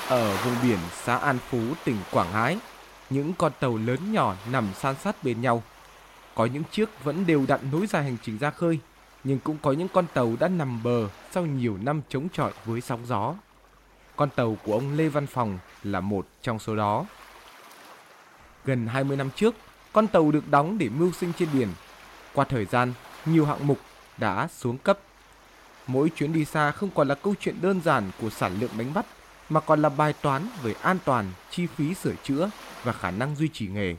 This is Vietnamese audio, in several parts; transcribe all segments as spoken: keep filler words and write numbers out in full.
Ở vùng biển xã An Phú, tỉnh Quảng Ngãi, những con tàu lớn nhỏ nằm san sát bên nhau. Có những chiếc vẫn đều đặn nối dài hành trình ra khơi, nhưng cũng có những con tàu đã nằm bờ sau nhiều năm chống chọi với sóng gió. Con tàu của ông Lê Văn Phòng là một trong số đó. Gần hai mươi năm trước, con tàu được đóng để mưu sinh trên biển. Qua thời gian, nhiều hạng mục đã xuống cấp. Mỗi chuyến đi xa không còn là câu chuyện đơn giản của sản lượng đánh bắt, mà còn là bài toán về an toàn, chi phí sửa chữa và khả năng duy trì nghề.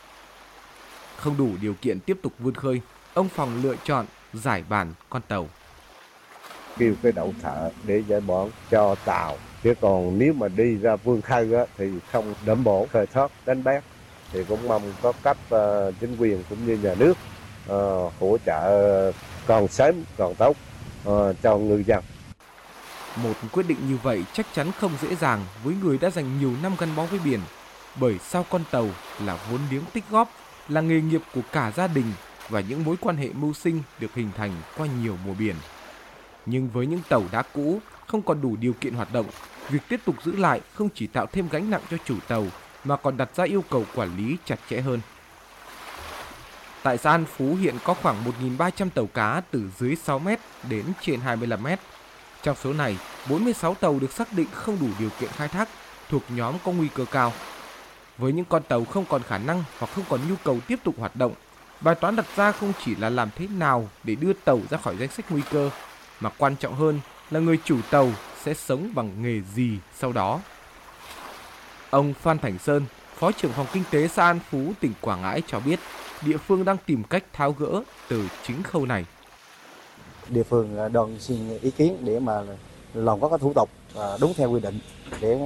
Không đủ điều kiện tiếp tục vươn khơi, ông Phòng lựa chọn giải bản con tàu. Kêu cái đậu thợ để giải bón cho tàu. Chứ còn nếu mà đi ra vươn khơi á, thì không đảm bảo thời thoát đánh bắt. Thì cũng mong có cấp uh, chính quyền cũng như nhà nước uh, hỗ trợ còn sớm còn tốt uh, cho ngư dân. Một quyết định như vậy chắc chắn không dễ dàng với người đã dành nhiều năm gắn bó với biển. Bởi sau con tàu là vốn liếng tích góp, là nghề nghiệp của cả gia đình và những mối quan hệ mưu sinh được hình thành qua nhiều mùa biển. Nhưng với những tàu đá cũ không còn đủ điều kiện hoạt động, việc tiếp tục giữ lại không chỉ tạo thêm gánh nặng cho chủ tàu mà còn đặt ra yêu cầu quản lý chặt chẽ hơn. Tại xã An Phú hiện có khoảng một nghìn ba trăm tàu cá từ dưới sáu mét đến trên hai mươi lăm mét. Trong số này, bốn mươi sáu tàu được xác định không đủ điều kiện khai thác, thuộc nhóm có nguy cơ cao. Với những con tàu không còn khả năng hoặc không còn nhu cầu tiếp tục hoạt động, bài toán đặt ra không chỉ là làm thế nào để đưa tàu ra khỏi danh sách nguy cơ, mà quan trọng hơn là người chủ tàu sẽ sống bằng nghề gì sau đó. Ông Phan Thành Sơn, Phó trưởng phòng kinh tế xã An Phú, tỉnh Quảng Ngãi cho biết, địa phương đang tìm cách tháo gỡ từ chính khâu này. Địa phương đang xin ý kiến để mà làm các thủ tục đúng theo quy định để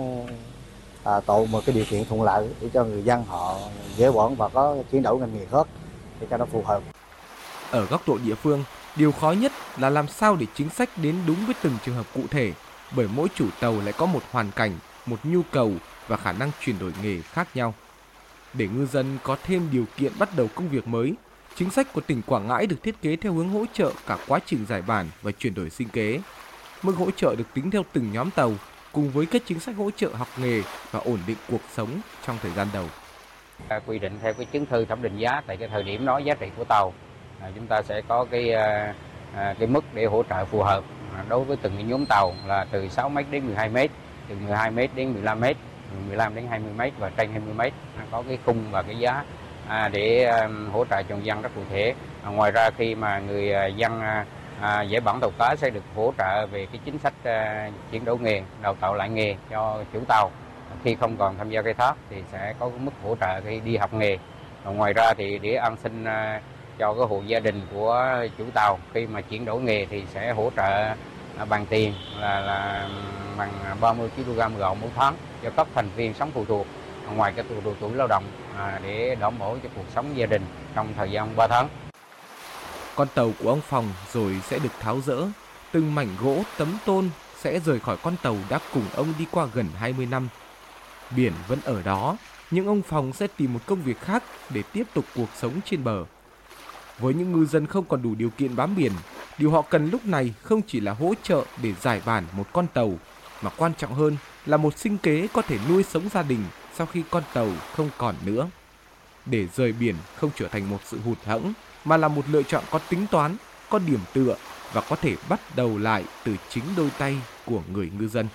à, tạo một cái điều kiện thuận lợi để cho người dân họ dễ dàng và có chuyển đổi ngành nghề khác để cho nó phù hợp. Ở góc độ địa phương, điều khó nhất là làm sao để chính sách đến đúng với từng trường hợp cụ thể, bởi mỗi chủ tàu lại có một hoàn cảnh, một nhu cầu và khả năng chuyển đổi nghề khác nhau. Để ngư dân có thêm điều kiện bắt đầu công việc mới, chính sách của tỉnh Quảng Ngãi được thiết kế theo hướng hỗ trợ cả quá trình giải bản và chuyển đổi sinh kế. Mức hỗ trợ được tính theo từng nhóm tàu, cùng với các chính sách hỗ trợ học nghề và ổn định cuộc sống trong thời gian đầu. Quy định theo cái chứng thư thẩm định giá tại cái thời điểm đó giá trị của tàu, à, chúng ta sẽ có cái à, cái mức để hỗ trợ phù hợp à, đối với từng cái nhóm tàu là từ sáu mét đến mười hai mét, từ mười hai mét đến mười lăm mét, mười lăm đến hai mươi mét và trên hai mươi mét, à, có cái khung và cái giá à, để à, hỗ trợ cho dân rất cụ thể. À, ngoài ra khi mà người à, dân à, À, giải bản tàu cá sẽ được hỗ trợ về cái chính sách uh, chuyển đổi nghề, đào tạo lại nghề cho chủ tàu. Khi không còn tham gia khai thác thì sẽ có cái mức hỗ trợ khi đi học nghề. À, ngoài ra thì để an sinh uh, cho cái hộ gia đình của chủ tàu khi mà chuyển đổi nghề thì sẽ hỗ trợ uh, bằng tiền là, là bằng ba mươi ki lô gam gạo mỗi tháng cho các thành viên sống phụ thuộc. À, ngoài cái độ tuổi lao động à, để đảm bảo cho cuộc sống gia đình trong thời gian ba tháng. Con tàu của ông Phòng rồi sẽ được tháo dỡ, từng mảnh gỗ tấm tôn sẽ rời khỏi con tàu đã cùng ông đi qua gần hai mươi năm. Biển vẫn ở đó, nhưng ông Phòng sẽ tìm một công việc khác để tiếp tục cuộc sống trên bờ. Với những ngư dân không còn đủ điều kiện bám biển, điều họ cần lúc này không chỉ là hỗ trợ để giải bản một con tàu, mà quan trọng hơn là một sinh kế có thể nuôi sống gia đình sau khi con tàu không còn nữa. Để rời biển không trở thành một sự hụt hẫng, mà là một lựa chọn có tính toán, có điểm tựa và có thể bắt đầu lại từ chính đôi tay của người ngư dân.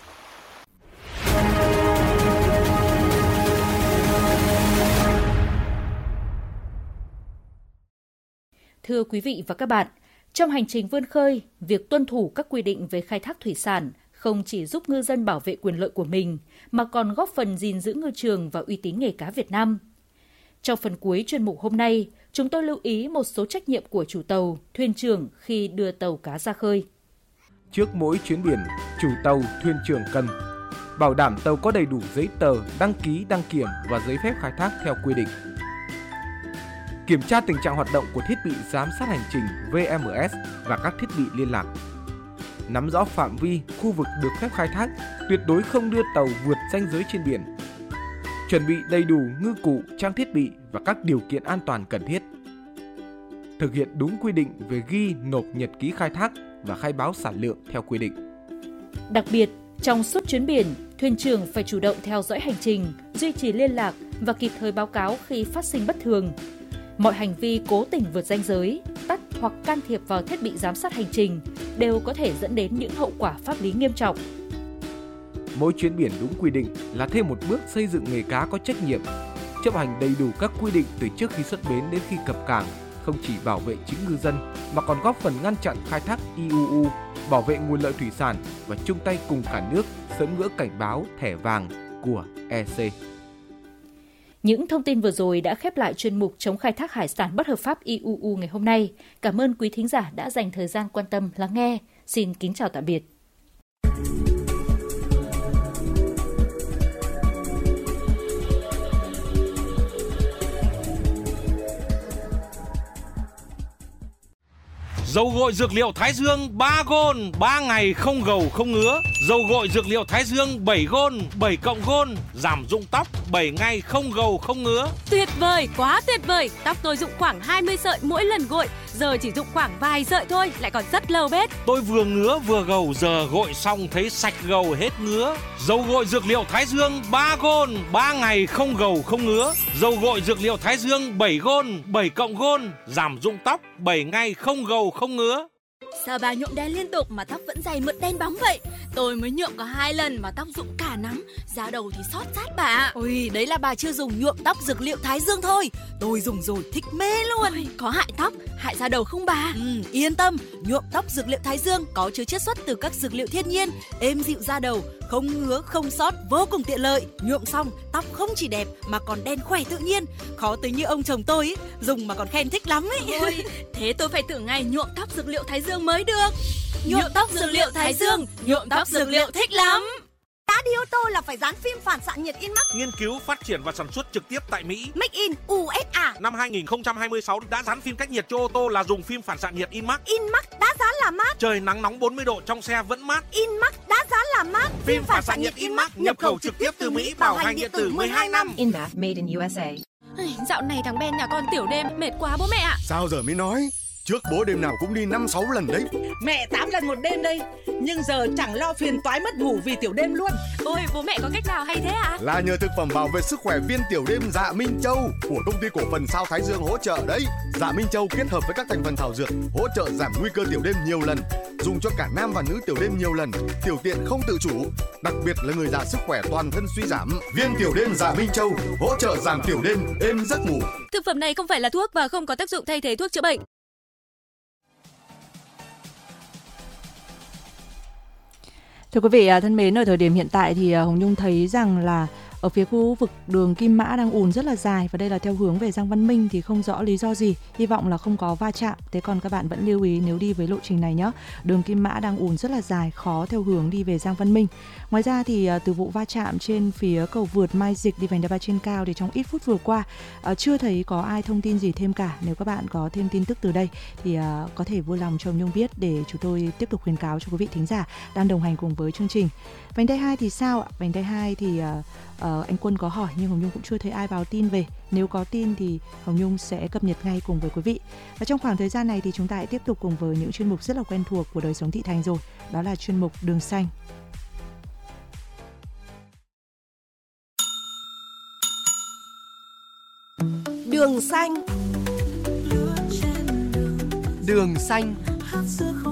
Thưa quý vị và các bạn, trong hành trình vươn khơi, việc tuân thủ các quy định về khai thác thủy sản không chỉ giúp ngư dân bảo vệ quyền lợi của mình, mà còn góp phần gìn giữ ngư trường và uy tín nghề cá Việt Nam. Trong phần cuối chuyên mục hôm nay, chúng tôi lưu ý một số trách nhiệm của chủ tàu, thuyền trưởng khi đưa tàu cá ra khơi. Trước mỗi chuyến biển, chủ tàu, thuyền trưởng cần bảo đảm tàu có đầy đủ giấy tờ, đăng ký, đăng kiểm và giấy phép khai thác theo quy định. Kiểm tra tình trạng hoạt động của thiết bị giám sát hành trình vê em ét và các thiết bị liên lạc. Nắm rõ phạm vi, khu vực được phép khai thác, tuyệt đối không đưa tàu vượt ranh giới trên biển. Chuẩn bị đầy đủ ngư cụ, trang thiết bị và các điều kiện an toàn cần thiết. Thực hiện đúng quy định về ghi nộp nhật ký khai thác và khai báo sản lượng theo quy định. Đặc biệt, trong suốt chuyến biển, Thuyền trưởng phải chủ động theo dõi hành trình, duy trì liên lạc và kịp thời báo cáo khi phát sinh bất thường. Mọi hành vi cố tình vượt ranh giới, tắt hoặc can thiệp vào thiết bị giám sát hành trình đều có thể dẫn đến những hậu quả pháp lý nghiêm trọng. Mỗi chuyến biển đúng quy định là thêm một bước xây dựng nghề cá có trách nhiệm. Chấp hành đầy đủ các quy định từ trước khi xuất bến đến khi cập cảng không chỉ bảo vệ chính ngư dân mà còn góp phần ngăn chặn khai thác i u u, bảo vệ nguồn lợi thủy sản và chung tay cùng cả nước sớm gỡ cảnh báo thẻ vàng của e xê. Những thông tin vừa rồi đã khép lại chuyên mục chống khai thác hải sản bất hợp pháp i u u ngày hôm nay. Cảm ơn quý thính giả đã dành thời gian quan tâm lắng nghe. Xin kính chào tạm biệt. Dầu gội dược liệu Thái Dương ba gôn, ba ngày không gầu không ngứa. Dầu gội dược liệu Thái Dương bảy gôn, bảy cộng gôn, giảm rụng tóc, bảy ngày không gầu không ngứa. Tuyệt vời, quá tuyệt vời. Tóc tôi rụng khoảng hai mươi sợi mỗi lần gội, giờ chỉ rụng khoảng vài sợi thôi, lại còn rất lâu bết. Tôi vừa ngứa vừa gầu, giờ gội xong thấy sạch gầu hết ngứa. Dầu gội dược liệu Thái Dương ba gôn, ba ngày không gầu không ngứa. Dầu gội dược liệu Thái Dương bảy gôn, bảy cộng gôn, giảm rụng tóc, bảy ngày không gầu không ngứa. Sao bà nhuộm đen liên tục mà tóc vẫn dày mượt đen bóng vậy? Tôi mới nhuộm có hai lần mà tóc rụng cả nắng, da đầu thì xót rát bà. Ôi, đấy là bà chưa dùng nhuộm tóc dược liệu Thái Dương thôi. Tôi dùng rồi thích mê luôn. Ôi, có hại tóc, hại da đầu không bà? Ừ, yên tâm, nhuộm tóc dược liệu Thái Dương có chứa chiết xuất từ các dược liệu thiên nhiên, êm dịu da đầu, không ngứa, không xót, vô cùng tiện lợi. Nhuộm xong, tóc không chỉ đẹp mà còn đen khỏe tự nhiên. Khó tính như ông chồng tôi ý, dùng mà còn khen thích lắm ấy. Ôi, thế tôi phải thử ngày nhuộm tóc dược liệu Thái Dương mới được. Nhuộm tóc dược liệu Thái Dương, nhuộm tóc dược liệu thích lắm. Đã đi ô tô là phải dán phim phản xạ nhiệt Inmax. Nghiên cứu, phát triển và sản xuất trực tiếp tại Mỹ. Make in u ét a. Năm hai nghìn không trăm hai mươi sáu đã dán phim cách nhiệt cho ô tô là dùng phim phản xạ nhiệt Inmax. Inmax đã dán là mát. Trời nắng nóng bốn mươi độ trong xe vẫn mát. Inmax đã dán là mát. Phim phản xạ nhiệt Inmax nhập khẩu trực tiếp từ Mỹ, bảo hành điện tử mười hai năm. Inmax made in u ét a. Dạo này thằng Ben nhà con tiểu đêm mệt quá bố mẹ ạ. Sao giờ mới nói? Trước bố đêm nào cũng đi năm sáu lần đấy. Mẹ tám lần một đêm đây. Nhưng giờ chẳng lo phiền toái mất ngủ vì tiểu đêm luôn. Ôi bố mẹ có cách nào hay thế ạ? À? Là nhờ thực phẩm bảo vệ sức khỏe viên tiểu đêm Dạ Minh Châu của công ty cổ phần Sao Thái Dương hỗ trợ đấy. Dạ Minh Châu kết hợp với các thành phần thảo dược hỗ trợ giảm nguy cơ tiểu đêm nhiều lần, dùng cho cả nam và nữ tiểu đêm nhiều lần, tiểu tiện không tự chủ, đặc biệt là người già sức khỏe toàn thân suy giảm. Viên tiểu đêm Dạ Minh Châu hỗ trợ giảm tiểu đêm, êm giấc ngủ. Thực phẩm này không phải là thuốc và không có tác dụng thay thế thuốc chữa bệnh. Thưa quý vị thân mến, ở thời điểm hiện tại thì Hồng Nhung thấy rằng là ở phía khu vực đường Kim Mã đang ùn rất là dài và đây là theo hướng về Giang Văn Minh thì không rõ lý do gì, hy vọng là không có va chạm. Thế còn các bạn vẫn lưu ý nếu đi với lộ trình này nhé. Đường Kim Mã đang ùn rất là dài, khó theo hướng đi về Giang Văn Minh. Ngoài ra thì từ vụ va chạm trên phía cầu vượt Mai Dịch đi vành đai ba trên cao thì trong ít phút vừa qua chưa thấy có ai thông tin gì thêm cả. Nếu các bạn có thêm tin tức từ đây thì có thể vui lòng cho Hồng Nhung biết để chúng tôi tiếp tục khuyến cáo cho quý vị thính giả đang đồng hành cùng với chương trình. Vành đai hai thì sao ạ? Vành đai hai thì uh, anh Quân có hỏi nhưng Hồng Nhung cũng chưa thấy ai báo tin về. Nếu có tin thì Hồng Nhung sẽ cập nhật ngay cùng với quý vị. Và trong khoảng thời gian này thì chúng ta hãy tiếp tục cùng với những chuyên mục rất là quen thuộc của đời sống thị thành rồi. Đó là chuyên mục Đường Xanh. Đường Xanh. Đường Xanh.